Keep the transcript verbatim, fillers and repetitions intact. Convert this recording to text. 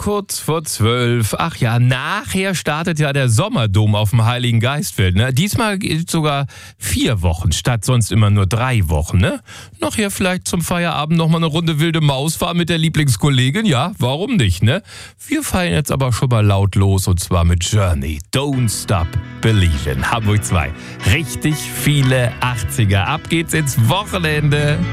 kurz vor zwölf. Ach ja, nachher startet ja der Sommerdom auf dem Heiligen Geistfeld. Ne? Diesmal gilt sogar vier Wochen statt sonst immer nur drei Wochen. Ne? Nachher vielleicht zum Feierabend nochmal eine Runde wilde Maus fahren mit der Lieblingskollegin. Ja, warum nicht? Ne? Wir feiern jetzt aber schon mal laut los und zwar mit Journey. Don't Stop Believin'. Hamburg zwei. Richtig viele achtziger. Ab geht's ins Wochenende.